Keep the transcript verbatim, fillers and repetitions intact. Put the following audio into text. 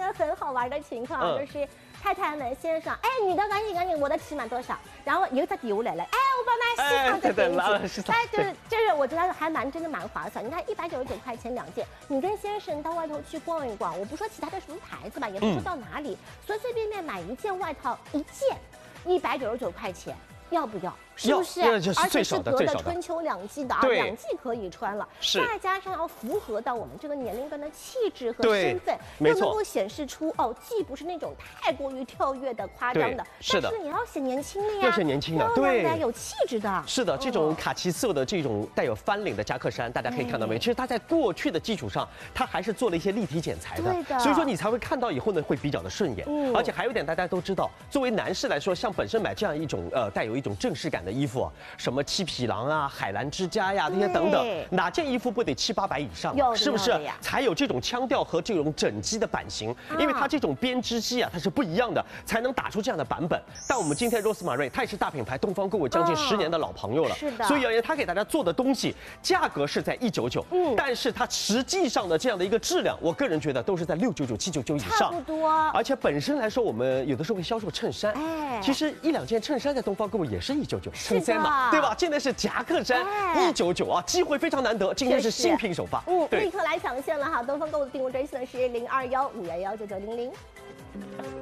个很好玩的情况， 嗯、 就是太太们先生，哎，女的赶紧赶紧，我的尺码多少？然后有一个底下来了，哎，我把那市场再给你。哎，就是就是我觉得还蛮真的蛮划算。你看一百九十九块钱两件，你跟先生到外头去逛一逛，我不说其他的什么牌子吧，也不说到哪里，随随便便买一件外套一件，一百九十九块钱。要不要？是不是？而且是隔的春秋两季的啊，两季可以穿了。 是。 再加上要符合到我们这个年龄段的气质和身份， 又能够显示出哦，既不是那种太过于跳跃的、夸张的， 是的， 但是你要显年轻的呀， 要显年轻的，对， 有气质的。 是的，这种卡其色的这种带有翻领的夹克衫，大家可以看到没？其实它在过去的基础上，它还是做了一些立体剪裁的， 对的。 所以说你才会看到以后呢，会比较的顺眼。嗯。而且还有一点大家都知道，作为男士来说，像本身买这样一种呃带有一种正式感的衣服，什么七匹狼啊、海澜之家呀这些等等，哪件衣服不得七八百以上？是不是？才有这种腔调和这种整机的版型，因为它这种编织机啊，它是不一样的，才能打出这样的版本。但我们今天 Rose Marie， 它也是大品牌东方购物将近十年的老朋友了， 是的。 所以而言，它给大家做的东西价格是在一九九，嗯，但是它实际上的这样的一个质量，我个人觉得都是在六九九、七九九以上， 差不多。 而且本身来说，我们有的时候会销售衬衫，哎，其实一两件衬衫在东方购物也是一九九，衬衫嘛，对吧？现在是夹克衫一九九啊，机会非常难得，今天是新品首发， 嗯，立刻来抢现了哈！东方购物的订购专线是零二幺五幺幺九九零零。